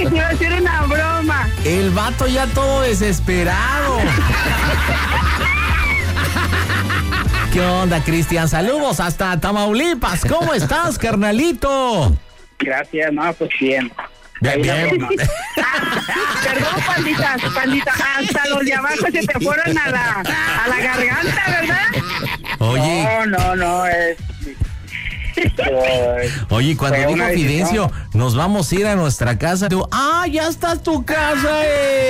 iba a ser una broma. El vato ya todo desesperado. ¿Qué onda, Cristian? Saludos hasta Tamaulipas. ¿Cómo estás, carnalito? Gracias, no, pues bien. Bien. Perdón, pandita, hasta los de abajo se te fueron a la garganta, ¿verdad? Oye. No, Oye, cuando fue dijo una Fidencio, decisión. nos vamos a ir a nuestra casa. Digo, ya está tu casa,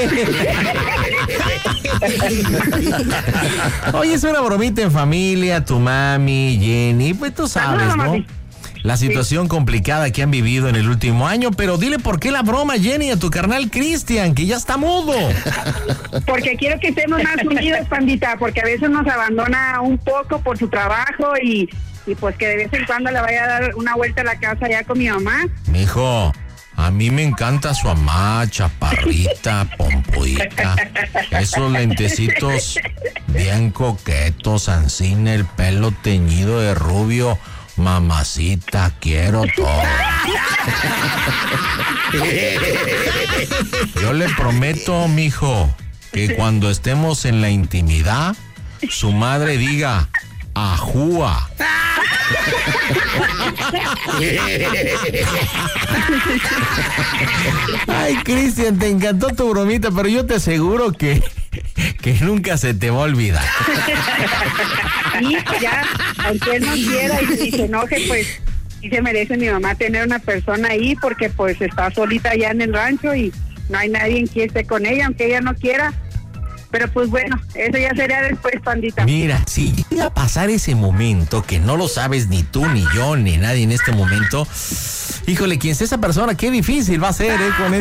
Oye, es una bromita en familia, tu mami, Jenny, pues tú sabes, Saludos, ¿no? mami. La situación complicada que han vivido en el último año, pero dile por qué la broma, Jenny, a tu carnal Cristian, que ya está mudo. Porque quiero que estemos más unidos, pandita, porque a veces nos abandona un poco por su trabajo y pues que de vez en cuando le vaya a dar una vuelta a la casa ya con mi mamá. Mijo, a mí me encanta su mamá, chaparrita, pompuita, esos lentecitos bien coquetos, ancina, el pelo teñido de rubio. Mamacita, quiero todo. Yo le prometo, mijo, que cuando estemos en la intimidad, su madre diga, ajúa. Ay, Cristian, te encantó tu bromita, pero yo te aseguro que nunca se te va a olvidar. Sí, ya, aunque él no quiera y se enoje, pues sí se merece mi mamá tener una persona ahí, porque pues está solita allá en el rancho y no hay nadie que esté con ella, aunque ella no quiera. Pero pues bueno, eso ya sería después, pandita. Mira, si llega a pasar ese momento que no lo sabes ni tú, ni yo, ni nadie en este momento, híjole, ¿quién es esa persona? Qué difícil va a ser, con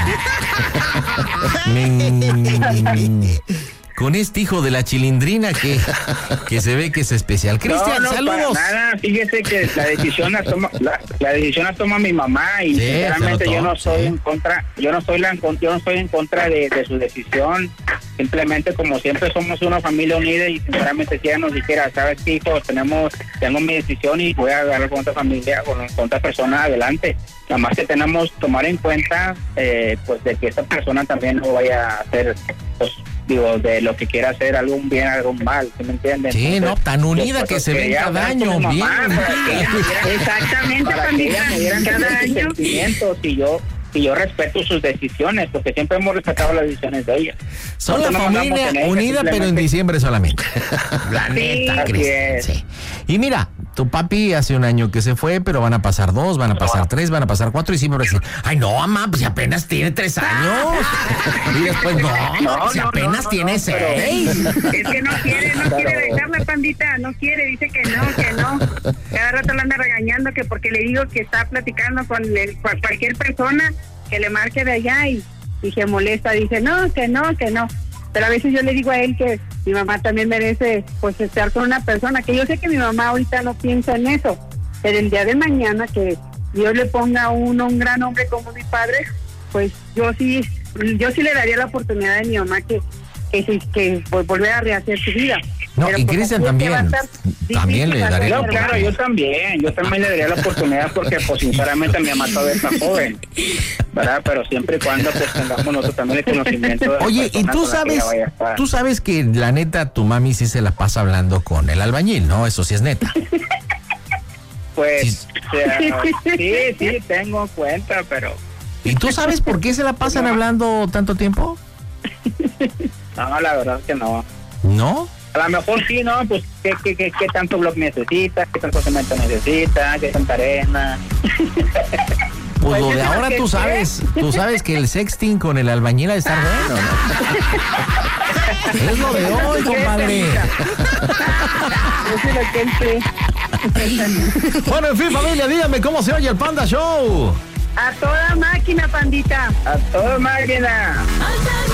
con este hijo de la chilindrina que se ve que es especial. Cristian, no, saludos. Para nada, fíjese que la decisión la toma mi mamá y Sí, sinceramente se notó, yo no estoy sí. en contra, yo no estoy en contra de su decisión. Simplemente, como siempre somos una familia unida, y sinceramente si ella nos dijera, sabes qué, hijo, tengo mi decisión y voy a agarrar con otra familia, con otra persona, adelante. Nada más que tenemos que tomar en cuenta pues de que esta persona también no vaya a hacer, pues digo, de lo que quiera hacer algún bien, algún mal, ¿sí me entienden? Sí, Entonces, no, tan unida que se ve cada año, bien. Exactamente, para que pandita, ella me dieran cada sus año. sentimientos y yo respeto sus decisiones, porque siempre hemos respetado las decisiones de ella. Son la Nosotros no mandamos familia en ella, unida, pero en simplemente- diciembre solamente. La neta, así Cristian. es. Sí. Y mira, tu papi hace un año que se fue, pero van a pasar 2, van a pasar 3, van a pasar 4 y siempre va a decir, ay no, mamá, pues si apenas tiene 3 años. Y después, si apenas tiene 6. Es que no quiere dejarla, pandita, no quiere, dice que no. Cada rato la anda regañando que porque le digo que está platicando con cualquier persona que le marque de allá y se molesta, dice que no. Pero a veces yo le digo a él que mi mamá también merece pues estar con una persona, que yo sé que mi mamá ahorita no piensa en eso, pero el día de mañana que Dios le ponga a uno un gran hombre como mi padre, pues yo sí le daría la oportunidad de mi mamá que volver a rehacer su vida. No, Pero y pues Cristian así es que también, va a estar también le difícil daría la hacer, ¿verdad? Claro, yo también le daría la oportunidad, porque pues sinceramente mi mamá todavía está joven, ¿verdad? Pero siempre y cuando pues tengamos nosotros también el conocimiento de la Oye, y persona tú con la que sabes, ella vaya a estar. tú sabes que la neta tu mami sí se la pasa hablando con el albañil, ¿no? Eso sí es neta. Pues, o sea, sí, tengo en cuenta, pero ¿Y tú sabes por qué se la pasan hablando tanto tiempo? no, la verdad es que no. ¿No? A lo mejor sí, ¿no? Pues, ¿qué tanto bloque necesita? ¿Qué tanto cemento necesita? ¿Qué tanta arena? Pues lo de eso es lo ahora que tú sabes que el sexting con el albañil ha de estar bueno, ¿no? Es lo de hoy, compadre. Eso es lo que él cree. Bueno, en fin, familia, dígame cómo se oye el Panda Show. A toda máquina, pandita. A toda máquina.